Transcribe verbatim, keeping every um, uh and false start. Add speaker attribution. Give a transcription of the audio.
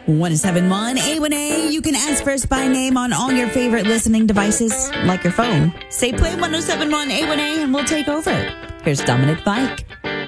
Speaker 1: one oh seven point one A one A. You can ask for us by name on all your favorite listening devices, like your phone. Say play one oh seven point one A one A and we'll take over. Here's Dominic Fike.